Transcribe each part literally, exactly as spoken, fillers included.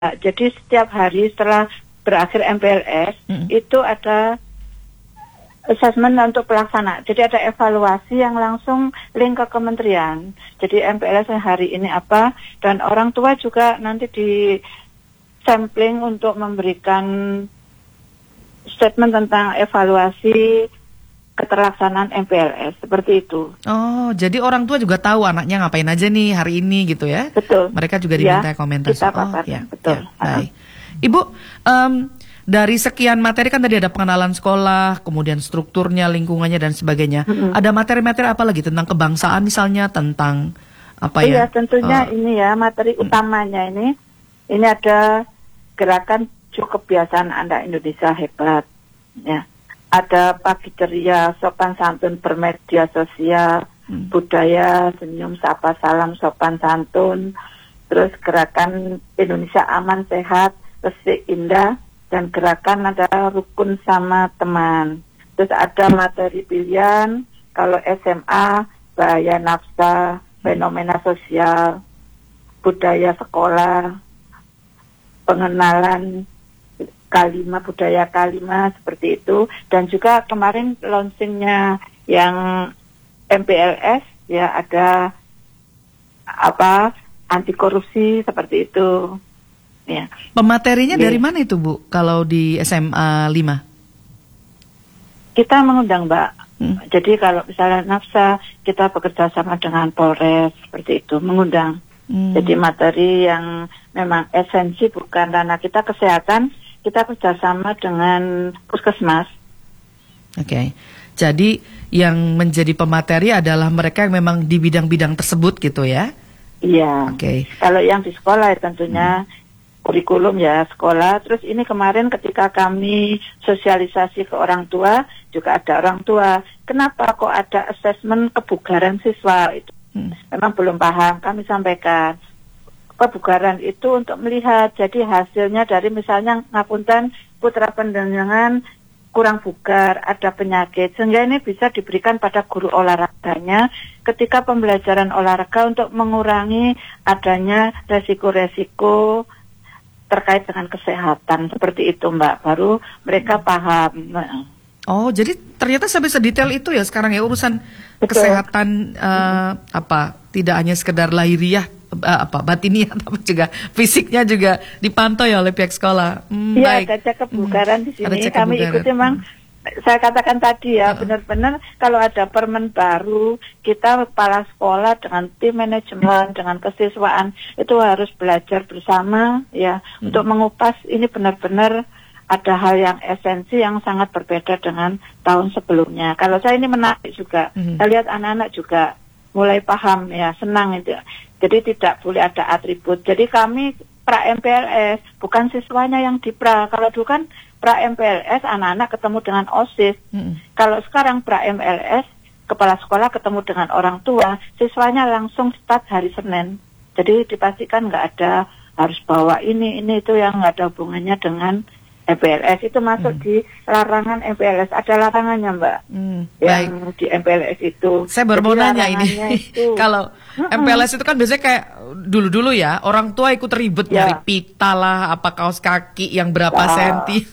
Jadi setiap hari setelah berakhir M P L S hmm. itu ada assessment untuk pelaksana. Jadi ada evaluasi yang langsung link ke kementerian. Jadi M P L S hari ini apa, dan orang tua juga nanti di sampling untuk memberikan statement tentang evaluasi keterlaksanaan M P L S, seperti itu. Oh, jadi orang tua juga tahu anaknya ngapain aja nih hari ini gitu ya? Betul. Mereka juga diminta ya, komentar. Kita oh, ya, betul. Ya, baik. Ibu, um, dari sekian materi kan tadi ada pengenalan sekolah, kemudian strukturnya, lingkungannya dan sebagainya. Mm-hmm. Ada materi-materi apa lagi tentang kebangsaan misalnya, tentang apa ya? Iya, tentunya uh, ini ya materi mm. utamanya ini. Ini ada gerakan cukup kebiasaan anak Indonesia hebat, ya. Ada pagi ceria, sopan santun bermedia sosial, hmm. budaya, senyum, sapa, salam, sopan santun, terus gerakan Indonesia aman, sehat, resik, indah, dan gerakan ada rukun sama teman. Terus ada materi pilihan, kalau S M A, bahaya nafsa, fenomena sosial, budaya sekolah, pengenalan Kalima, budaya Kalima, seperti itu. Dan juga kemarin launchingnya yang M P L S ya, ada apa anti korupsi, seperti itu ya. Pematerinya Jadi, dari mana itu Bu kalau di S M A lima? Kita mengundang Mbak. hmm. Jadi kalau misalnya nafsa, kita bekerja sama dengan Polres, seperti itu, mengundang. hmm. Jadi materi yang memang esensi, bukan ranah kita kesehatan, kita kerjasama dengan puskesmas. Oke, okay. Jadi yang menjadi pemateri adalah mereka yang memang di bidang-bidang tersebut gitu ya? Iya. Oke. Okay. Kalau yang di sekolah ya tentunya hmm. kurikulum ya sekolah. Terus ini kemarin ketika kami sosialisasi ke orang tua, juga ada orang tua. Kenapa kok ada asesmen kebugaran siswa itu? Hmm. Memang belum paham, kami sampaikan. Kebugaran itu untuk melihat, jadi hasilnya dari misalnya ngapunten putra pendengangan kurang bugar, ada penyakit, sehingga ini bisa diberikan pada guru olahraganya ketika pembelajaran olahraga untuk mengurangi adanya resiko-resiko terkait dengan kesehatan, seperti itu Mbak, baru mereka paham. Oh, jadi ternyata sampai sedetail itu ya sekarang ya urusan Betul. kesehatan uh, apa, tidak hanya sekedar lahiriah, Uh, apa batiniah, tapi juga fisiknya juga dipantau ya oleh pihak sekolah. Iya, hmm, ada cek kebugaran hmm, di sini. Kami ikuti memang. Hmm. Saya katakan tadi ya, uh. benar-benar kalau ada permen baru, kita kepala sekolah dengan tim manajemen, dengan kesiswaan itu harus belajar bersama ya hmm. untuk mengupas ini benar-benar ada hal yang esensi yang sangat berbeda dengan tahun sebelumnya. Kalau saya ini menarik juga, hmm. saya lihat anak-anak juga mulai paham ya, senang itu. Jadi tidak boleh ada atribut. Jadi kami pra M P L S, bukan siswanya yang di pra. Kalau dulu kan pra M P L S anak-anak ketemu dengan OSIS. Hmm. Kalau sekarang pra M P L S, kepala sekolah ketemu dengan orang tua, siswanya langsung start hari Senin. Jadi dipastikan nggak ada harus bawa ini, ini itu yang nggak ada hubungannya dengan M P L S. Itu masuk hmm. di larangan M P L S. Ada larangannya Mbak, hmm, yang baik. Di M P L S itu. Saya baru mau nanya ini, kalau M P L S itu kan biasanya kayak dulu-dulu ya, orang tua ikut ribet ya. Nyari pita lah, apa kaos kaki yang berapa ya. senti,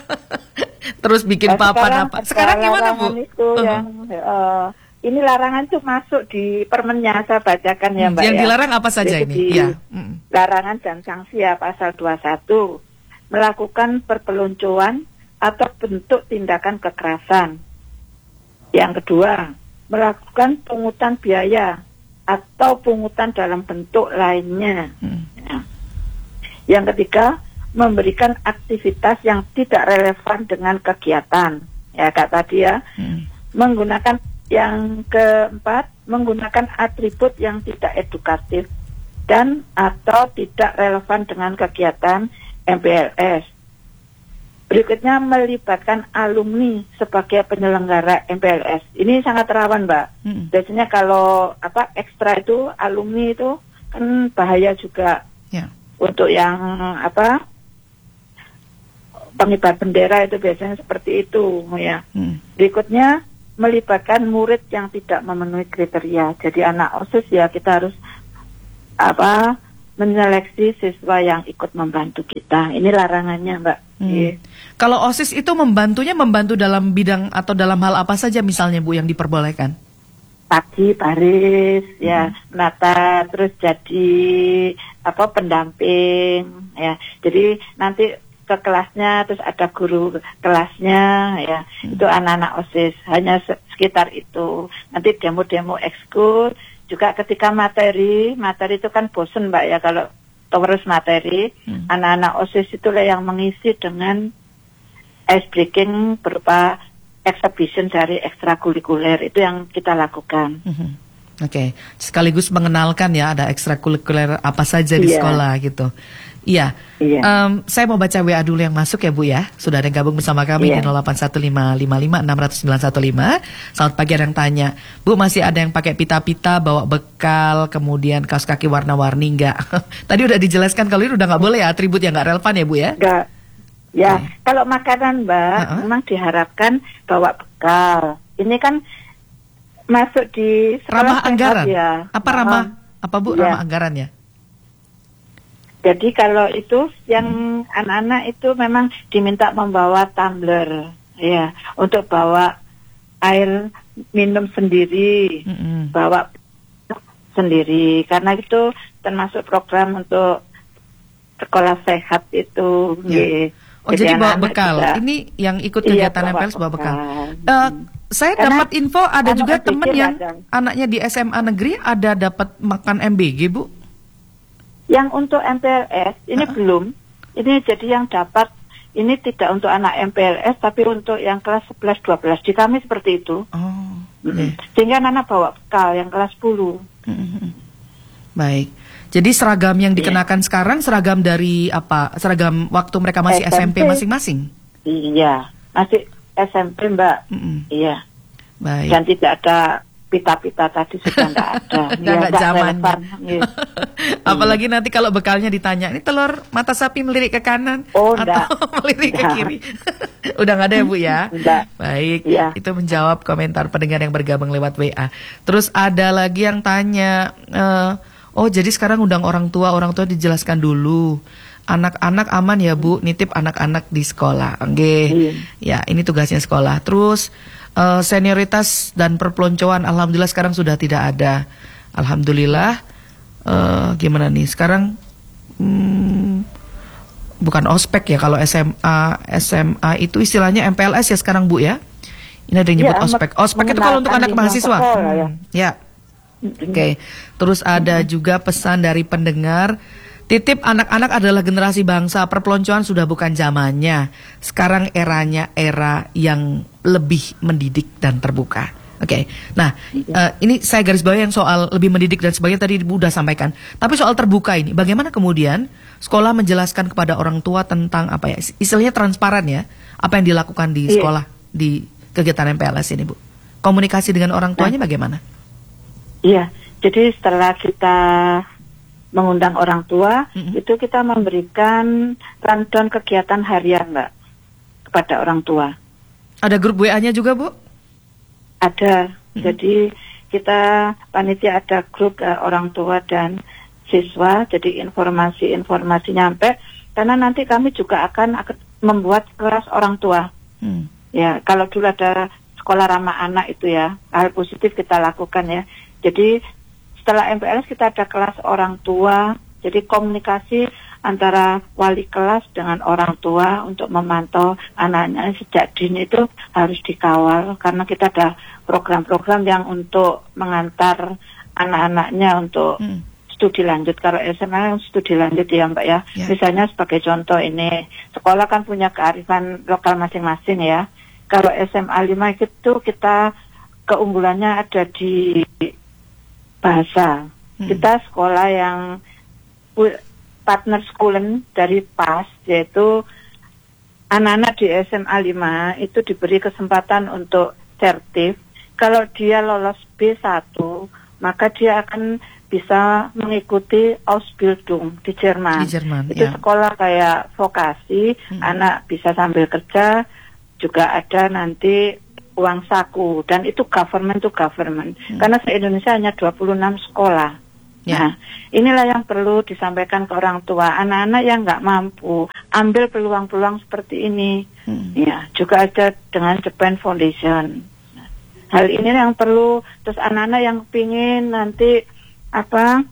terus bikin nah, papan apa. Sekarang gimana Bu? Itu uh-huh. yang uh, ini larangan tuh masuk di permennya, saya bacakan ya Mbak. Yang ya. dilarang apa saja Jadi, ini? Ya. Larangan dan sanksi ya pasal dua puluh satu. Melakukan perpeloncoan atau bentuk tindakan kekerasan. Yang kedua, melakukan pungutan biaya atau pungutan dalam bentuk lainnya. Hmm. Ya. Yang ketiga, memberikan aktivitas yang tidak relevan dengan kegiatan. Ya, kak tadi ya. Hmm. Menggunakan yang keempat, menggunakan atribut yang tidak edukatif dan atau tidak relevan dengan kegiatan M P L S. Berikutnya melibatkan alumni sebagai penyelenggara M P L S. Ini sangat rawan Mbak. Hmm. Biasanya kalau apa ekstra itu alumni itu kan bahaya juga. Yeah. Untuk yang apa pengibar bendera itu biasanya seperti itu ya. Hmm. Berikutnya melibatkan murid yang tidak memenuhi kriteria. Jadi anak OSIS ya kita harus apa menyeleksi siswa yang ikut membantu kita. Ini larangannya, Mbak. Hmm. Yeah. Kalau OSIS itu membantunya membantu dalam bidang atau dalam hal apa saja misalnya Bu yang diperbolehkan? Pagi, baris, hmm. ya, menata, terus jadi apa pendamping, ya. Jadi nanti ke kelasnya, terus ada guru kelasnya, ya, hmm. itu anak-anak OSIS, hanya sekitar itu. Nanti demo-demo ekskul, juga ketika materi, materi itu kan bosen Mbak ya, kalau terus materi, hmm. anak-anak OSIS itulah yang mengisi dengan ice breaking berupa exhibition dari ekstrakurikuler, itu yang kita lakukan. Hmm. Oke, okay. Sekaligus mengenalkan ya, ada ekstrakurikuler apa saja di yeah. sekolah gitu. Iya, yeah. um, saya mau baca W A dulu yang masuk ya Bu ya. Sudah ada yang gabung bersama kami yeah. di nol delapan satu lima lima lima enam nol sembilan satu lima. Selamat pagi, ada yang tanya, Bu masih ada yang pakai pita-pita, bawa bekal, kemudian kaos kaki warna-warni enggak? Tadi udah dijelaskan kalau ini udah nggak boleh ya, atribut yang nggak relevan ya Bu ya? Enggak. Ya, okay. Kalau makanan Mbak, uh-huh. memang diharapkan bawa bekal. Ini kan masuk di ramah anggaran ya. Apa nah, ramah? Apa Bu ya. Ramah anggaran ya? Jadi kalau itu yang hmm. anak-anak itu memang diminta membawa tumbler, ya, untuk bawa air minum sendiri, hmm. bawa sendiri, karena itu termasuk program untuk sekolah sehat itu. Ya. Oh jadi, jadi bawa bekal. Juga, ini yang ikut kegiatan iya, M P L S bawa bekal. Uh, saya karena dapat info ada juga teman yang ada. Anaknya di S M A negeri ada dapat makan M B G Bu. Yang untuk M P L S ini uh-huh. belum. Ini jadi yang dapat ini tidak untuk anak M P L S tapi untuk yang kelas sebelas dua belas. Di kami seperti itu. Oh. Okay. Sehingga anak bawa bekal yang kelas sepuluh. Mm-hmm. Baik. Jadi seragam yang dikenakan yeah. sekarang seragam dari apa? Seragam waktu mereka masih S M P, S M P masing-masing. Iya, masih S M P Mbak. Mm-hmm. Iya. Baik. Dan tidak ada pita-pita tadi sudah nggak ada. Udah nggak ya, zamannya. Ya. Apalagi nanti kalau bekalnya ditanya, ini telur mata sapi melirik ke kanan oh, atau melirik ke kiri. Udah nggak ada ya Bu ya? Udah. Baik, ya. Itu menjawab komentar pendengar yang bergabung lewat W A. Terus ada lagi yang tanya, uh, oh jadi sekarang undang orang tua, orang tua dijelaskan dulu. Anak-anak aman ya Bu, nitip anak-anak di sekolah. Oke, okay. hmm. Ya ini tugasnya sekolah. Terus Uh, senioritas dan perpeloncoan alhamdulillah sekarang sudah tidak ada. Alhamdulillah. uh, Gimana nih sekarang, hmm, bukan ospek ya. Kalau S M A S M A itu istilahnya M P L S ya sekarang Bu ya. Ini ada yang nyebut ya, ospek. Ospek itu kalau untuk anak mahasiswa sekolah, ya, ya. Oke okay. Terus ada juga pesan dari pendengar, titip anak-anak adalah generasi bangsa, perpeloncoan sudah bukan zamannya. Sekarang eranya era yang lebih mendidik dan terbuka. Oke, okay. Nah uh, ini saya garis bawahi yang soal lebih mendidik dan sebagainya tadi Ibu udah sampaikan. Tapi soal terbuka ini, bagaimana kemudian sekolah menjelaskan kepada orang tua tentang apa ya, istilahnya transparan ya, apa yang dilakukan di sekolah, yeah. di kegiatan M P L S ini Bu. Komunikasi dengan orang tuanya nah. bagaimana? Iya, jadi setelah kita mengundang orang tua, mm-hmm. itu kita memberikan rundown kegiatan harian, Mbak, kepada orang tua. Ada grup W A-nya juga, Bu? Ada. Mm-hmm. Jadi kita panitia ada grup uh, orang tua dan siswa, jadi informasi-informasi nyampe. Karena nanti kami juga akan, akan membuat kelas orang tua. Mm. Ya, kalau dulu ada sekolah ramah anak itu ya, hal positif kita lakukan ya. Jadi setelah M P L S kita ada kelas orang tua, jadi komunikasi antara wali kelas dengan orang tua untuk memantau anaknya sejak dini itu harus dikawal, karena kita ada program-program yang untuk mengantar anak-anaknya untuk hmm. studi lanjut. Kalau S M A studi lanjut ya Mbak ya. ya. Misalnya sebagai contoh ini, sekolah kan punya kearifan lokal masing-masing ya. Kalau S M A lima itu kita keunggulannya ada di bahasa. Hmm. Kita sekolah yang partner schooling dari P A S, yaitu anak-anak di S M A lima itu diberi kesempatan untuk sertif. Kalau dia lolos B satu, maka dia akan bisa mengikuti Ausbildung di Jerman. Di Jerman itu ya. Sekolah kayak vokasi, hmm. anak bisa sambil kerja, juga ada nanti uang saku, dan itu government to government. Hmm. Karena se-Indonesia hanya dua puluh enam sekolah. Ya. Nah, inilah yang perlu disampaikan ke orang tua. Anak-anak yang nggak mampu, ambil peluang-peluang seperti ini. Hmm. Ya, juga ada dengan Japan Foundation. Nah, hal ini yang perlu. Terus anak-anak yang pingin nanti apa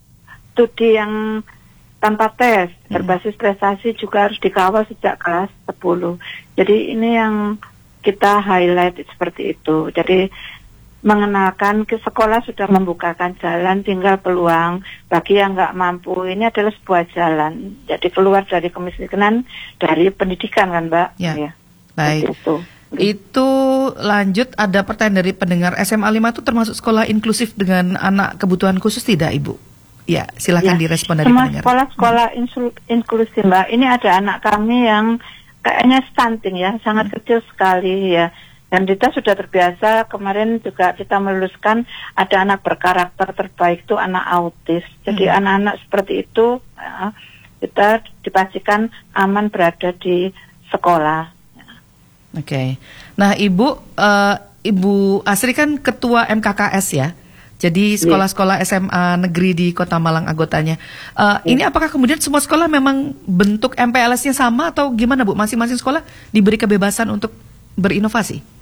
studi yang tanpa tes, berbasis prestasi juga harus dikawal sejak kelas sepuluh. Jadi ini yang kita highlight seperti itu. Jadi mengenalkan ke sekolah sudah membukakan jalan, tinggal peluang bagi yang nggak mampu. Ini adalah sebuah jalan. Jadi keluar dari kemiskinan dari pendidikan kan, Mbak? Ya, ya. Baik. Itu. Itu lanjut ada pertanyaan dari pendengar S M A lima itu termasuk sekolah inklusif dengan anak kebutuhan khusus tidak, Ibu? Ya, silakan ya. direspon dari Semua pendengar. Sekolah-sekolah hmm. inklusif, Mbak. Ini ada anak kami yang kayaknya stunting ya, sangat hmm. kecil sekali ya. Dan kita sudah terbiasa, kemarin juga kita meluluskan ada anak berkarakter terbaik itu anak autis. Jadi hmm. anak-anak seperti itu ya, kita dipastikan aman berada di sekolah. Oke, okay. Nah Ibu, uh, Ibu Asri kan ketua M K K S ya, jadi sekolah-sekolah S M A negeri di Kota Malang anggotanya. Uh, yeah. Ini apakah kemudian semua sekolah memang bentuk M P L S-nya sama atau gimana Bu? Masing-masing sekolah diberi kebebasan untuk berinovasi?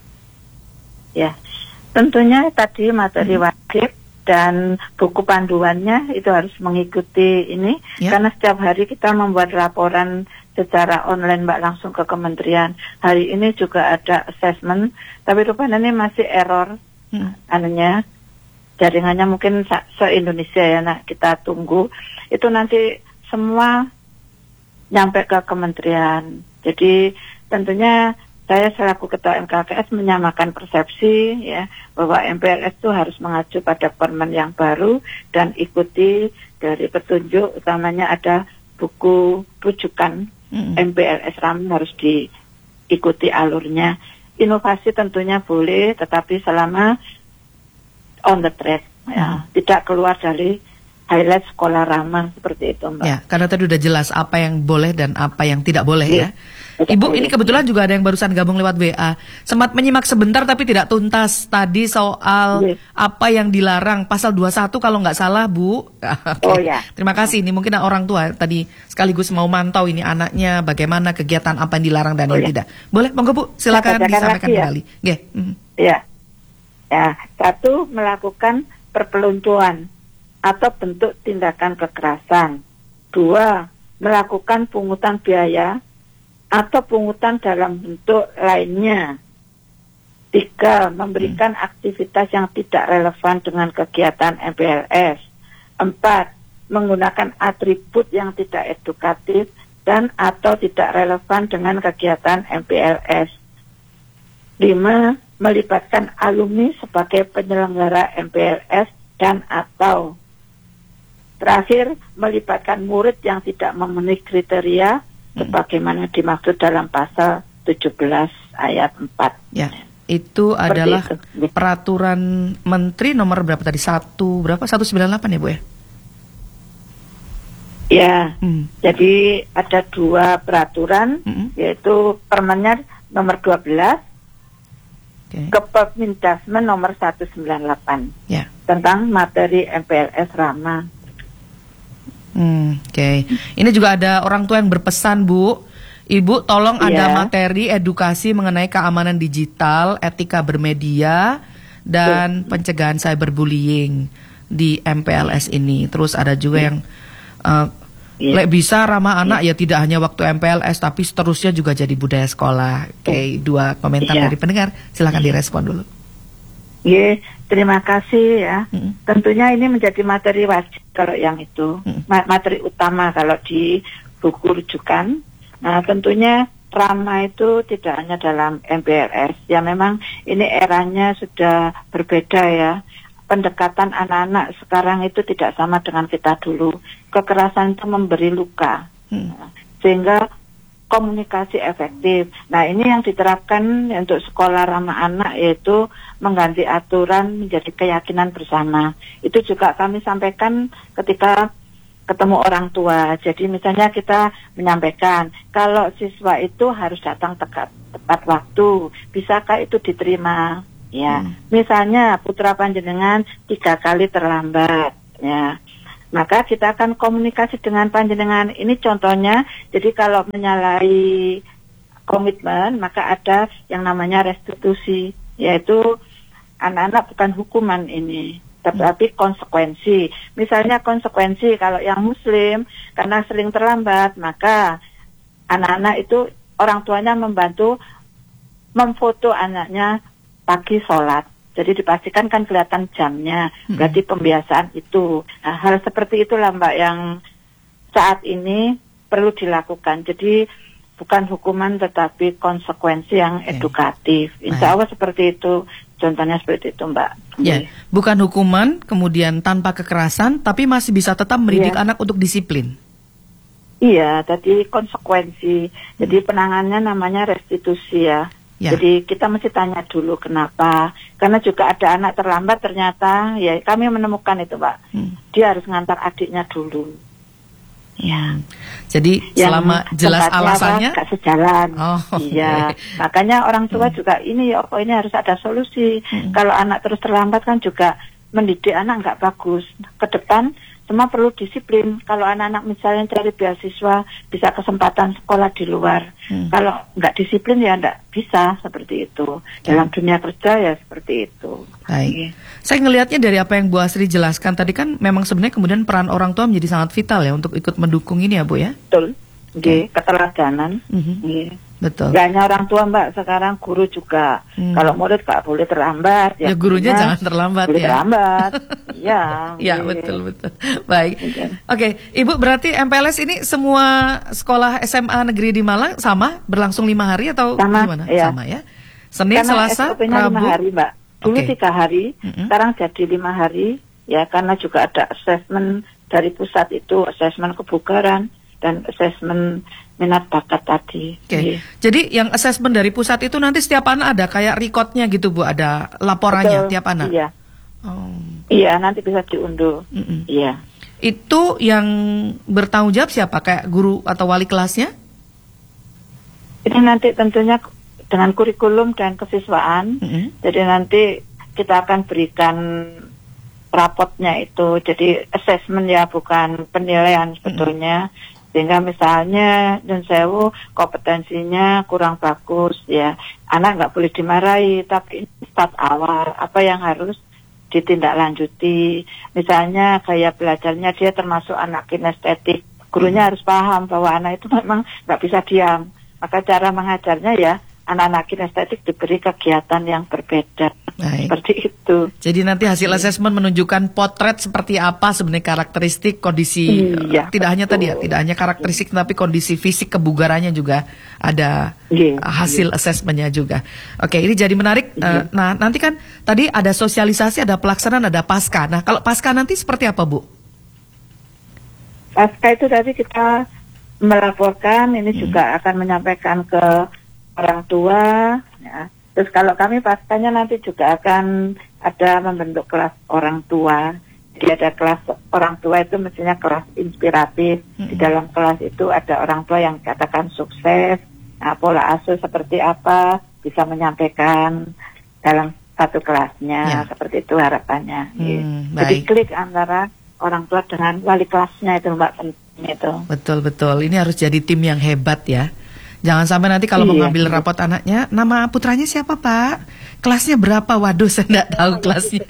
Ya, tentunya tadi materi wajib dan buku panduannya itu harus mengikuti ini, ya. Karena setiap hari kita membuat laporan secara online Mbak langsung ke kementerian. Hari ini juga ada assessment, tapi rupanya ini masih error, hmm. anunya jaringannya mungkin se-Indonesia ya. Nah kita tunggu itu nanti semua nyampe ke kementerian. Jadi tentunya saya selaku ketua M K K S menyamakan persepsi ya bahwa M P L S itu harus mengacu pada permen yang baru dan ikuti dari petunjuk, utamanya ada buku rujukan mm-hmm. M P L S RAM harus diikuti alurnya. Inovasi tentunya boleh, tetapi selama on the track ya, mm-hmm. tidak keluar dari highlight sekolah ramah seperti itu, Mbak. Ya, karena tadi udah jelas apa yang boleh dan apa yang tidak boleh ya. ya. Ibu, ini kebetulan juga ada yang barusan gabung lewat W A. Sempat menyimak sebentar tapi tidak tuntas tadi soal yes. apa yang dilarang pasal dua puluh satu kalau nggak salah, Bu. Okay. Oh ya. Terima kasih. Ini mungkin orang tua tadi sekaligus mau mantau ini anaknya bagaimana kegiatan apa yang dilarang dan oh, yang ya. tidak. Boleh, monggo Bu, silakan ya, disampaikan ya. kembali. Yeah. Mm. Ya. Ya, satu melakukan perpeloncoan atau bentuk tindakan kekerasan. Dua, melakukan pungutan biaya atau pungutan dalam bentuk lainnya. Tiga, memberikan hmm. aktivitas yang tidak relevan dengan kegiatan M P L S. Empat, menggunakan atribut yang tidak edukatif dan atau tidak relevan dengan kegiatan M P L S. Lima, melibatkan alumni sebagai penyelenggara M P L S dan atau. Terakhir, melibatkan murid yang tidak memenuhi kriteria sebagaimana dimaksud dalam pasal tujuh belas ayat empat. Ya, itu seperti adalah itu. Peraturan Menteri nomor berapa tadi? Satu berapa? seratus sembilan puluh delapan ya, Bu ya? Ya, hmm. jadi ada dua peraturan, hmm. yaitu Permennya nomor dua belas, okay. Kepemendagri nomor seratus sembilan puluh delapan, ya. Tentang materi M P L S ramah. Hmm, Oke, okay. Ini juga ada orang tua yang berpesan, Bu, Ibu tolong yeah. ada materi edukasi mengenai keamanan digital, etika bermedia, dan yeah. pencegahan cyberbullying di M P L S ini. Terus ada juga yeah. yang uh, yeah. le, bisa ramah anak yeah. ya tidak hanya waktu M P L S tapi seterusnya juga jadi budaya sekolah. Oke, okay. dua komentar yeah. dari pendengar, silakan yeah. direspon dulu. Iya, yeah, terima kasih ya. Hmm. Tentunya ini menjadi materi wajib kalau yang itu, hmm. materi utama kalau di buku rujukan. Nah, tentunya ramah itu tidak hanya dalam M P L S. Ya memang ini eranya sudah berbeda ya. Pendekatan anak-anak sekarang itu tidak sama dengan kita dulu. Kekerasan itu memberi luka, hmm. nah, sehingga komunikasi efektif. Nah, ini yang diterapkan untuk sekolah ramah anak yaitu mengganti aturan menjadi keyakinan bersama. Itu juga kami sampaikan ketika ketemu orang tua. Jadi misalnya kita menyampaikan kalau siswa itu harus datang tepat, tepat waktu. Bisakah itu diterima? Ya, hmm. misalnya putra panjenengan tiga kali terlambat. Ya, maka kita akan komunikasi dengan panjenengan. Ini contohnya, jadi kalau menyalahi komitmen, maka ada yang namanya restitusi, yaitu anak-anak bukan hukuman ini, tetapi konsekuensi. Misalnya konsekuensi kalau yang muslim, karena sering terlambat, maka anak-anak itu orang tuanya membantu memfoto anaknya pagi sholat. Jadi dipastikan kan kelihatan jamnya, berarti pembiasaan itu. Nah, hal seperti itulah Mbak yang saat ini perlu dilakukan. Jadi bukan hukuman tetapi konsekuensi yang edukatif. Insya Allah seperti itu, contohnya seperti itu Mbak. Ya, bukan hukuman, kemudian tanpa kekerasan, tapi masih bisa tetap mendidik ya. Anak untuk disiplin. Iya, tadi konsekuensi. Jadi penanganannya namanya restitusi ya. Ya. Jadi kita mesti tanya dulu kenapa. Karena juga ada anak terlambat ternyata, ya kami menemukan itu Pak. Hmm. Dia harus ngantar adiknya dulu. Ya. Jadi yang selama jelas alasannya gak sejalan. Oh, iya. Okay. Makanya orang tua hmm. juga ini ya, oh ini harus ada solusi. Hmm. Kalau anak terus terlambat kan juga mendidik anak nggak bagus. Ke depan semua perlu disiplin. Kalau anak-anak misalnya cari beasiswa, bisa kesempatan sekolah di luar. Hmm. Kalau nggak disiplin ya nggak bisa seperti itu. Ya. Dalam dunia kerja ya seperti itu. Baik. Ya. Saya ngelihatnya dari apa yang Bu Asri jelaskan tadi kan memang sebenarnya kemudian peran orang tua menjadi sangat vital ya untuk ikut mendukung ini ya Bu ya. Betul. Okay. Keteladanan. Mm-hmm. Yeah. Betul. Gak hanya orang tua Mbak, sekarang guru juga. Hmm. Kalau murid gak boleh terlambat. Ya, ya gurunya jangan terlambat boleh ya. terlambat. Iya. Ya betul betul. Baik. Oke, okay. Ibu berarti M P L S ini semua sekolah S M A negeri di Malang sama berlangsung lima hari atau sama, gimana? Ya. Sama ya. Senin, karena Selasa, Rabu. lima hari Mbak. Dulu okay. tiga hari, mm-hmm. sekarang jadi lima hari. Ya karena juga ada asesmen dari pusat itu, asesmen kebugaran dan asesmen minat bakat tadi. Oke. Okay. Yeah. Jadi yang asesmen dari pusat itu nanti setiap anak ada kayak recordnya gitu Bu, ada laporannya. Betul. Tiap anak. Iya. Oh. Iya, nanti bisa diunduh. Mm-mm. Iya. Itu yang bertanggung jawab siapa? Kayak guru atau wali kelasnya? Ini nanti tentunya dengan kurikulum dan kesiswaan. Mm-hmm. Jadi nanti kita akan berikan rapotnya itu. Jadi asesmen ya, bukan penilaian sebetulnya. Mm-hmm. Sehingga misalnya Nyun Sewu kompetensinya kurang bagus ya, anak nggak boleh dimarahi, tapi start awal apa yang harus ditindaklanjuti. Misalnya gaya belajarnya dia termasuk anak kinestetik, gurunya harus paham bahwa anak itu memang nggak bisa diam, maka cara mengajarnya ya anak-anak kinestetik diberi kegiatan yang berbeda. Baik. Seperti itu. Jadi nanti hasil asesmen menunjukkan potret seperti apa sebenarnya karakteristik kondisi, iya, tidak betul. hanya tadi ya, tidak hanya karakteristik tapi kondisi fisik kebugarannya juga ada iya, hasil iya. asesmennya juga. Oke, ini jadi menarik. Iya. Uh, nah, nanti kan tadi ada sosialisasi, ada pelaksanaan, ada pasca. Nah, kalau pasca nanti seperti apa, Bu? Pasca itu tadi kita melaporkan, ini hmm. juga akan menyampaikan ke orang tua, ya. Terus kalau kami paskanya nanti juga akan ada membentuk kelas orang tua. Jadi ada kelas orang tua itu mestinya kelas inspiratif. Mm-hmm. Di dalam kelas itu ada orang tua yang katakan sukses. Nah, pola asuh seperti apa bisa menyampaikan dalam satu kelasnya. Yeah. Seperti itu harapannya. Mm, Jadi klik antara orang tua dengan wali kelasnya itu Mbak, penting itu. Betul betul. Ini harus jadi tim yang hebat ya. Jangan sampai nanti kalau iya, mengambil iya. rapot anaknya, nama putranya siapa Pak? Kelasnya berapa? Waduh, saya tidak tahu kelasnya.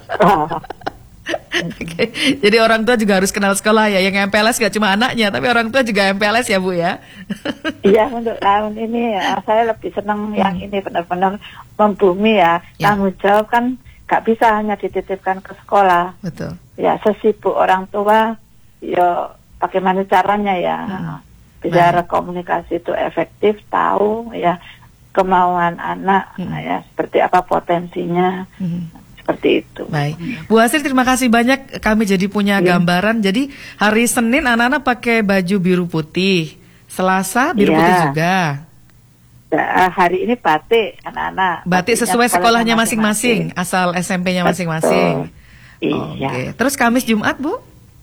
Okay. Jadi orang tua juga harus kenal sekolah ya. Yang M P L S gak cuma anaknya, tapi orang tua juga M P L S ya Bu ya. Iya, untuk tahun ini ya, saya lebih senang hmm. yang ini benar-benar membumi ya. ya. Tanggung jawab kan gak bisa hanya dititipkan ke sekolah. Betul. Ya, sesibuk orang tua, ya bagaimana caranya ya. Hmm. Bicara komunikasi itu efektif, tahu ya kemauan anak, hmm. ya seperti apa potensinya, hmm. seperti itu. Baik, Bu Asri terima kasih banyak. Kami jadi punya ya. gambaran. Jadi hari Senin anak-anak pakai baju biru putih, Selasa biru ya. putih juga. Ya, hari ini batik anak-anak. Batik sesuai sekolahnya masing-masing, asal S M P-nya masing-masing. Iya. Oke. Terus Kamis Jumat Bu?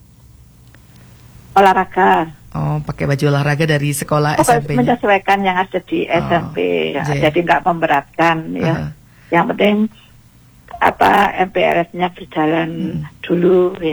Olahraga. Oh, pakai baju olahraga dari sekolah oh, S M P-nya. Menyesuaikan yang ada di S M P, oh, ya. Jadi nggak memberatkan ya. Uh-huh. Yang penting apa M P L S-nya berjalan hmm. dulu ya.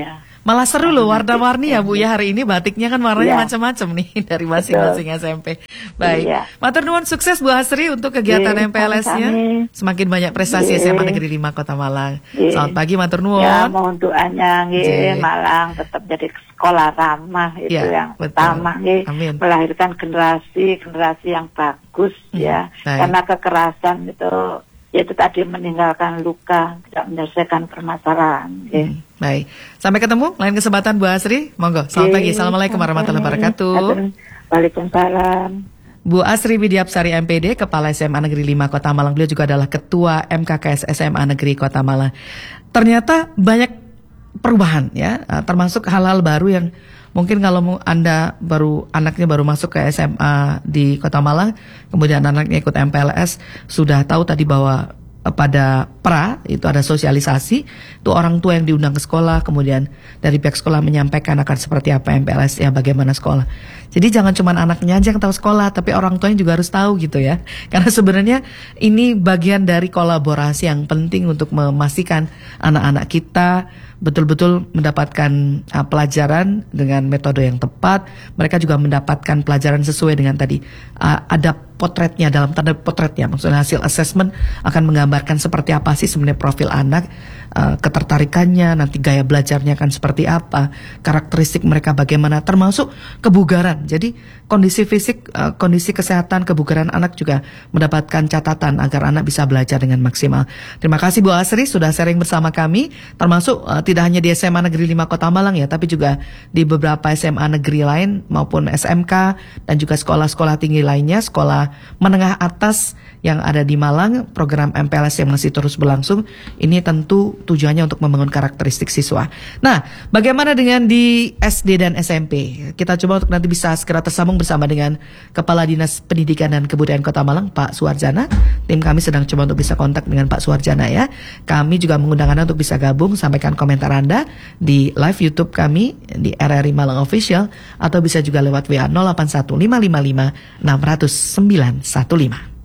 Malah seru loh, warna-warni ya Bu ya hari ini, batiknya kan warnanya ya. macam-macam nih dari masing-masing S M P. Baik, ya. Matur nuwun, sukses Bu Asri untuk kegiatan ya, M P L S-nya. Semakin banyak prestasi ya. S M A Negeri lima Kota Malang. Ya. Selamat pagi, matur nuwun. Ya, mohon doanya nggih, Malang tetap jadi sekolah ramah itu ya, yang betul. Utama nggih, melahirkan generasi generasi yang bagus hmm, ya. Baik. Karena kekerasan itu yaitu tadi meninggalkan luka, tidak menyelesaikan permasalahan. Okay. Hmm, baik, sampai ketemu lain kesempatan Bu Asri. Monggo. Selamat okay. pagi. Assalamualaikum warahmatullahi wabarakatuh. Waalaikumsalam. Bu Asri Widiapsari M P D, Kepala S M A Negeri lima Kota Malang. Beliau juga adalah Ketua M K K S S M A Negeri Kota Malang. Ternyata banyak perubahan ya, termasuk hal-hal baru yang mungkin kalau Anda baru anaknya baru masuk ke S M A di Kota Malang, kemudian anaknya ikut M P L S, sudah tahu tadi bahwa pada pra itu ada sosialisasi, itu orang tua yang diundang ke sekolah, kemudian dari pihak sekolah menyampaikan akan seperti apa M P L S ya, bagaimana sekolah. Jadi jangan cuma anaknya aja yang tahu sekolah, tapi orang tuanya juga harus tahu gitu ya. Karena sebenarnya ini bagian dari kolaborasi yang penting untuk memastikan anak-anak kita betul-betul mendapatkan uh, pelajaran dengan metode yang tepat. Mereka juga mendapatkan pelajaran sesuai dengan tadi uh, ada potretnya, dalam tanda potretnya, maksudnya hasil assessment akan menggambarkan seperti apa sih sebenarnya profil anak, uh, ketertarikannya, nanti gaya belajarnya akan seperti apa, karakteristik mereka bagaimana, termasuk kebugaran. Jadi kondisi fisik, uh, kondisi kesehatan, kebugaran anak juga mendapatkan catatan agar anak bisa belajar dengan maksimal. Terima kasih Bu Asri sudah sharing bersama kami, termasuk uh, tidak hanya di S M A Negeri lima Kota Malang ya, tapi juga di beberapa S M A negeri lain maupun S M K dan juga sekolah-sekolah tinggi lainnya, sekolah menengah atas yang ada di Malang. Program M P L S yang masih terus berlangsung ini tentu tujuannya untuk membangun karakteristik siswa. Nah, bagaimana dengan di S D dan S M P? Kita coba untuk nanti bisa segera tersambung bersama dengan Kepala Dinas Pendidikan dan Kebudayaan Kota Malang, Pak Suwarjana. Tim kami sedang coba untuk bisa kontak dengan Pak Suwarjana ya. Kami juga mengundang Anda untuk bisa gabung, sampaikan komentar Anda di live YouTube kami di R R I Malang Official, atau bisa juga lewat W A nol delapan satu lima lima lima enam nol nol sembilan satu lima.